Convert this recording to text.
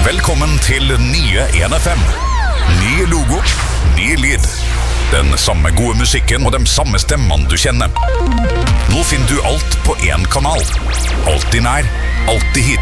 Velkommen til nye 1FM. Ny logo, ny lyd. Den samme gode musikken og de samme stemmene du kjenner. Nå finner du alt på en kanal. Alltid nær, alltid hit.